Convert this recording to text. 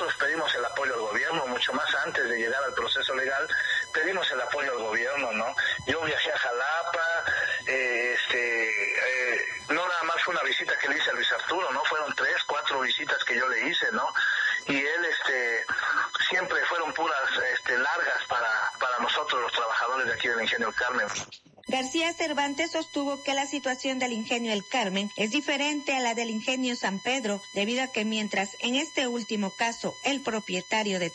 nosotros pedimos el apoyo al gobierno, mucho más antes de llegar al proceso legal, pedimos el apoyo al gobierno, ¿no? Yo viajé a Jalapa, no nada más fue una visita que le hice a Luis Arturo, ¿no? Fueron 3, 4 visitas que yo le hice, ¿no? Y él, siempre fueron puras, largas para nosotros los trabajadores de aquí del Ingenio El Carmen. García Cervantes sostuvo que la situación del Ingenio El Carmen es diferente a la del Ingenio San Pedro, debido a que mientras en este último caso el propietario de